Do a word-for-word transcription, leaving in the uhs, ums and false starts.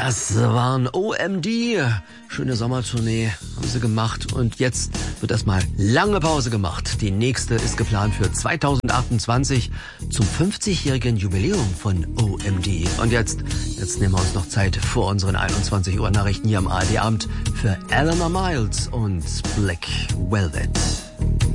Das waren O M D. Schöne Sommertournee haben sie gemacht und jetzt wird erstmal lange Pause gemacht. Die nächste ist geplant für zwanzig achtundzwanzig zum fünfzigjährigen Jubiläum von O M D. Und jetzt, jetzt nehmen wir uns noch Zeit vor unseren einundzwanzig Uhr Nachrichten hier am A R D Abend für Eleanor Miles und Black Velvet.